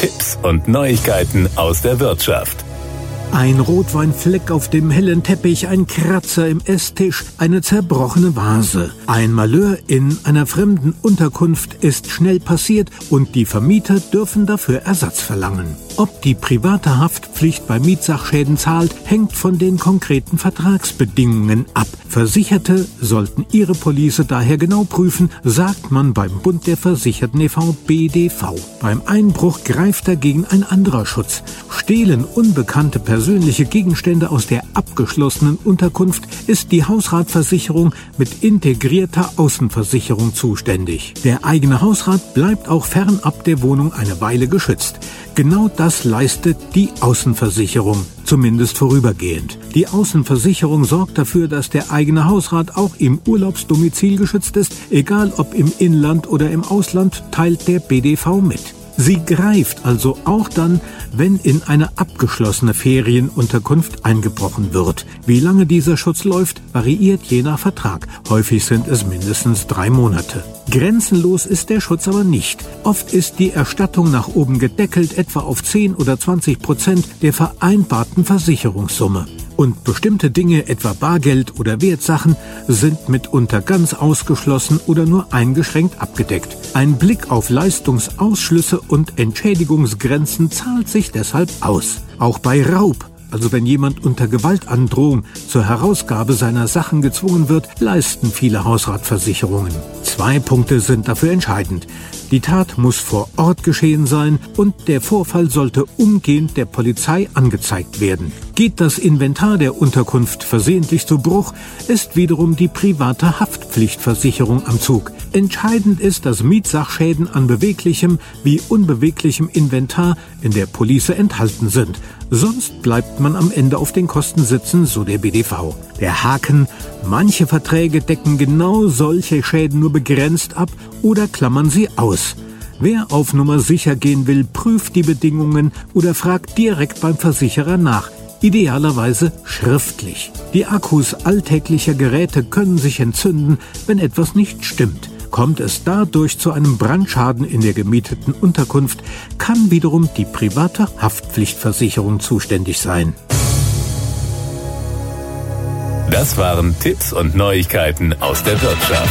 Tipps und Neuigkeiten aus der Wirtschaft. Ein Rotweinfleck auf dem hellen Teppich, ein Kratzer im Esstisch, eine zerbrochene Vase. Ein Malheur in einer fremden Unterkunft ist schnell passiert und die Vermieter dürfen dafür Ersatz verlangen. Ob die private Haftpflicht bei Mietsachschäden zahlt, hängt von den konkreten Vertragsbedingungen ab. Versicherte sollten ihre Police daher genau prüfen, sagt man beim Bund der Versicherten e.V. BDV. Beim Einbruch greift dagegen ein anderer Schutz. Stehlen unbekannte persönliche Gegenstände aus der abgeschlossenen Unterkunft, ist die Hausratversicherung mit integrierter Außenversicherung zuständig. Der eigene Hausrat bleibt auch fernab der Wohnung eine Weile geschützt. Genau das leistet die Außenversicherung, zumindest vorübergehend. Die Außenversicherung sorgt dafür, dass der eigene Hausrat auch im Urlaubsdomizil geschützt ist, egal ob im Inland oder im Ausland, teilt der BDV mit. Sie greift also auch dann, wenn in eine abgeschlossene Ferienunterkunft eingebrochen wird. Wie lange dieser Schutz läuft, variiert je nach Vertrag. Häufig sind es mindestens 3 Monate. Grenzenlos ist der Schutz aber nicht. Oft ist die Erstattung nach oben gedeckelt, etwa auf 10 oder 20% der vereinbarten Versicherungssumme. Und bestimmte Dinge, etwa Bargeld oder Wertsachen, sind mitunter ganz ausgeschlossen oder nur eingeschränkt abgedeckt. Ein Blick auf Leistungsausschlüsse und Entschädigungsgrenzen zahlt sich deshalb aus. Auch bei Raub, also wenn jemand unter Gewaltandrohung zur Herausgabe seiner Sachen gezwungen wird, leisten viele Hausratversicherungen. 2 Punkte sind dafür entscheidend. Die Tat muss vor Ort geschehen sein und der Vorfall sollte umgehend der Polizei angezeigt werden. Geht das Inventar der Unterkunft versehentlich zu Bruch, ist wiederum die private Haftpflichtversicherung am Zug. Entscheidend ist, dass Mietsachschäden an beweglichem wie unbeweglichem Inventar in der Police enthalten sind. Sonst bleibt man am Ende auf den Kosten sitzen, so der BDV. Der Haken: manche Verträge decken genau solche Schäden nur begrenzt ab oder klammern sie aus. Wer auf Nummer sicher gehen will, prüft die Bedingungen oder fragt direkt beim Versicherer nach. Idealerweise schriftlich. Die Akkus alltäglicher Geräte können sich entzünden, wenn etwas nicht stimmt. Kommt es dadurch zu einem Brandschaden in der gemieteten Unterkunft, kann wiederum die private Haftpflichtversicherung zuständig sein. Das waren Tipps und Neuigkeiten aus der Wirtschaft.